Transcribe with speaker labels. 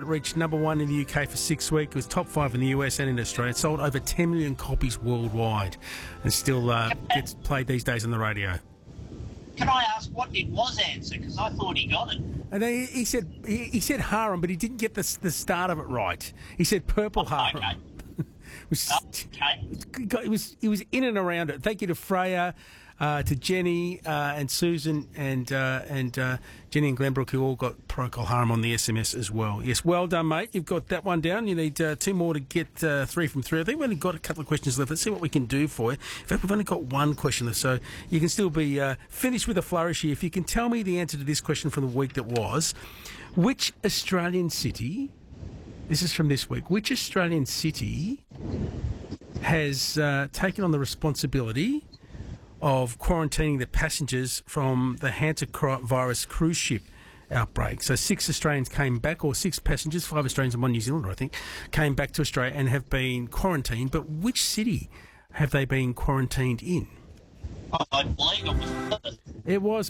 Speaker 1: It reached number 1 in the UK for 6 weeks. It was top 5 in the US and in Australia. It sold over 10 million copies worldwide and still gets played these days on the radio.
Speaker 2: Can I ask what did Woz answer? Because I thought he got it.
Speaker 1: And he said harem, but he didn't get the start of it right. He said purple harem.
Speaker 2: Okay.
Speaker 1: It was in and around it. Thank you to Freya, to Jenny and Susan and Jenny and Glenbrook, who all got Procol Harum on the SMS as well. Yes, well done, mate. You've got that one down. You need 2 more to get 3 from 3. I think we've only got a couple of questions left. Let's see what we can do for you. In fact, we've only got 1 question left, so you can still be finished with a flourish here. If you can tell me the answer to this question from the week that was, which Australian city... This is from this week. Which Australian city has taken on the responsibility of quarantining the passengers from the hantavirus cruise ship outbreak? So 6 Australians came back, or 6 passengers, 5 Australians and 1 New Zealander, I think, came back to Australia and have been quarantined. But which city have they been quarantined in?
Speaker 2: I believe it was Perth.
Speaker 1: It was